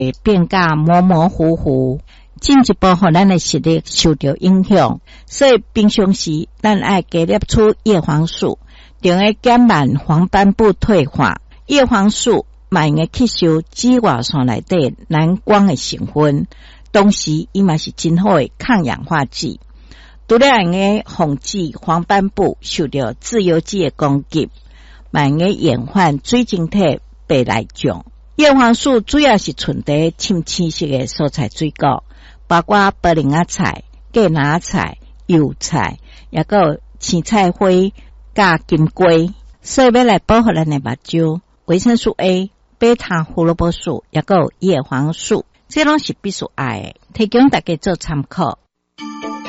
会变甲模模糊糊，进一步互咱的视力受到影响。所以平常时咱爱加摄取叶黄素，就会减慢黄斑部退化。叶黄素慢会吸收紫外线内底蓝光的成分，同时伊嘛是真好的抗氧化剂。除了会防止黄斑部受到自由基的攻击，慢会延缓水晶体白内障。叶黄素主要是存在深青色的蔬菜水果，包括白莲仔菜、芥蓝菜、油菜，也有青菜花、甲金龟。所以要来保护咱的目睭，维生素 A、贝塔胡萝卜素，也有叶黄素，这拢是必须爱的，提供大家做参考。